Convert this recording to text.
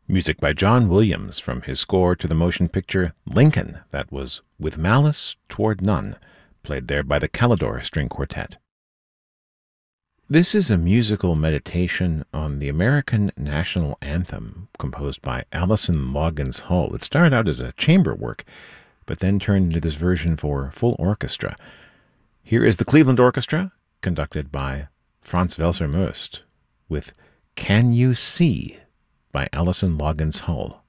Music by John Williams from his score to the motion picture Lincoln, that was With Malice Toward None, played there by the Calidore String Quartet. This is a musical meditation on the American national anthem composed by Allison Loggins Hull. It started out as a chamber work, but then turned into this version for full orchestra. Here is the Cleveland Orchestra, conducted by Franz Welser-Möst, with Can You See by Allison Loggins Hull.